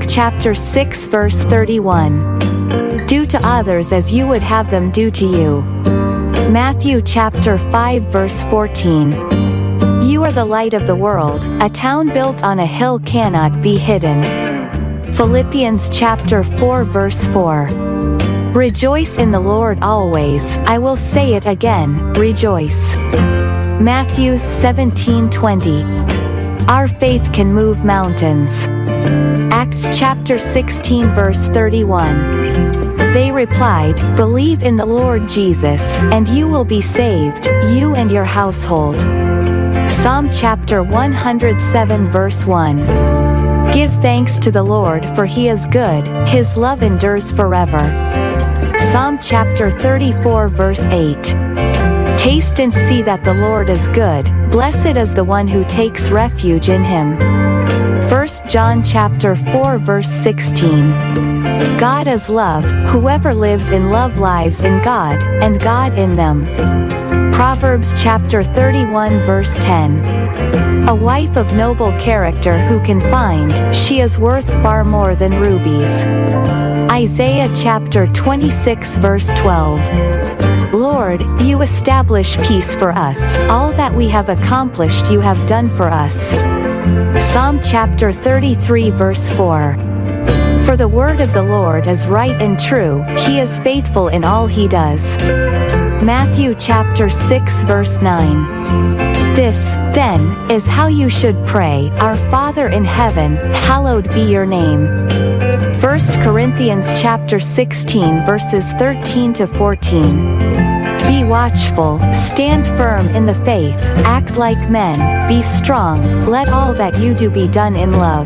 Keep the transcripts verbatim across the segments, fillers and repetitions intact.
chapter six verse thirty-one. Do to others as you would have them do to you. Matthew chapter five verse fourteen. You are the light of the world, a town built on a hill cannot be hidden. Philippians chapter four verse four. Rejoice in the Lord always, I will say it again, rejoice. Matthew seventeen twenty. Our faith can move mountains. Acts chapter sixteen verse thirty-one. They replied, Believe in the Lord Jesus, and you will be saved, you and your household. Psalm chapter one hundred seven verse one. Give thanks to the Lord for he is good, his love endures forever. Psalm chapter thirty-four verse eight. Taste and see that the Lord is good, blessed is the one who takes refuge in him. First John chapter four verse sixteen. God is love, whoever lives in love lives in God, and God in them. Proverbs chapter thirty-one verse ten. A wife of noble character who can find, she is worth far more than rubies. Isaiah chapter twenty-six verse twelve. Lord, you establish peace for us, all that we have accomplished you have done for us. Psalm chapter thirty-three verse four. For the word of the Lord is right and true, he is faithful in all he does. Matthew chapter six verse nine. This, then, is how you should pray, Our Father in heaven, hallowed be your name. First Corinthians chapter sixteen verses thirteen to fourteen. Be watchful, stand firm in the faith, act like men, be strong, let all that you do be done in love.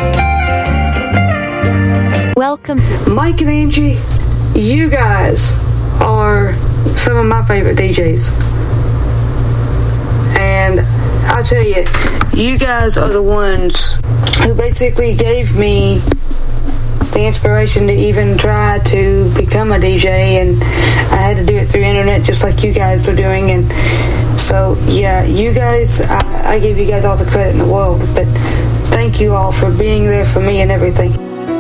Welcome to Mike and Angie. You guys are some of my favorite D Js. And I'll tell you, you guys are the ones who basically gave me the inspiration to even try to become a D J, and I had to do it through internet just like you guys are doing. And so yeah, you guys, I, I give you guys all the credit in the world, but thank you all for being there for me and everything.